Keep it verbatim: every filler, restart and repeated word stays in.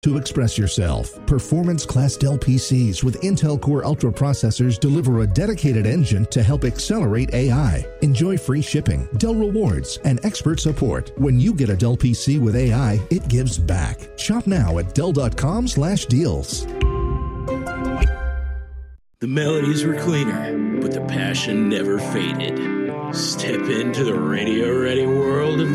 to express yourself. Performance class Dell P Cs with Intel Core Ultra processors deliver a dedicated engine to help accelerate A I. Enjoy free shipping, Dell rewards, and expert support. When you get a Dell P C with A I, it gives back. Shop now at Dell.com slash deals. The melodies were cleaner, but the passion never faded. Step into the radio-ready world of